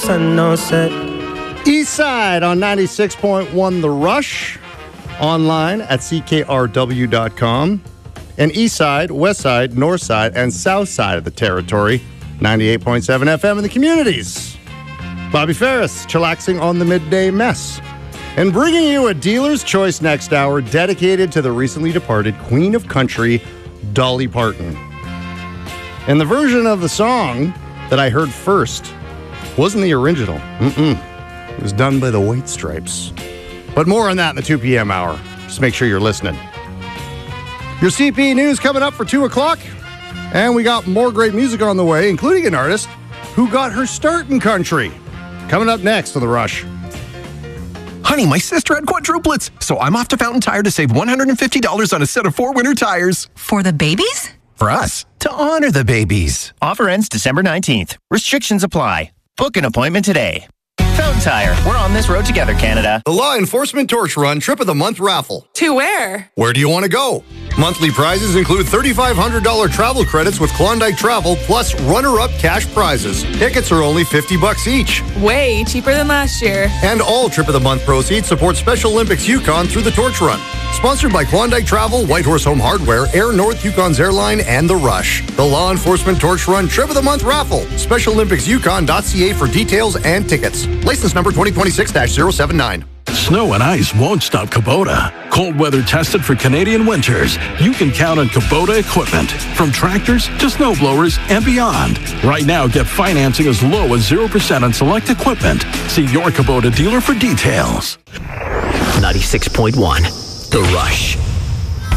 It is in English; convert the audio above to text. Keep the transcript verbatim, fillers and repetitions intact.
sunset. East Side on ninety-six point one The Rush. Online at C K R W dot com. And East Side, West Side, North Side, and South Side of the territory. ninety-eight point seven F M in the communities. Bobby Ferris, chillaxing on the midday mess. And bringing you a dealer's choice next hour dedicated to the recently departed Queen of Country, Dolly Parton. And the version of the song that I heard first wasn't the original. Mm-mm. It was done by the White Stripes. But more on that in the two p.m. hour. Just make sure you're listening. Your C P news coming up for two o'clock. And we got more great music on the way, including an artist who got her start in country. Coming up next to The Rush. Honey, my sister had quadruplets, so I'm off to Fountain Tire to save one hundred fifty dollars on a set of four winter tires. For the babies? For us, to honor the babies. Offer ends December nineteenth. Restrictions apply. Book an appointment today. Fountain Tire. We're on this road together, Canada. The Law Enforcement Torch Run Trip of the Month raffle. To where? Where do you want to go? Monthly prizes include three thousand five hundred dollars travel credits with Klondike Travel, plus runner-up cash prizes. Tickets are only fifty bucks each. Way cheaper than last year. And all Trip of the Month proceeds support Special Olympics Yukon through the Torch Run. Sponsored by Klondike Travel, Whitehorse Home Hardware, Air North Yukon's Airline, and The Rush. The Law Enforcement Torch Run Trip of the Month raffle. Special Olympics Yukon dot C A for details and tickets. License number twenty twenty-six dash zero seven nine. Snow and ice won't stop Kubota. Cold weather tested for Canadian winters. You can count on Kubota equipment, from tractors to snowblowers and beyond. Right now, get financing as low as zero percent on select equipment. See your Kubota dealer for details. ninety-six point one The Rush.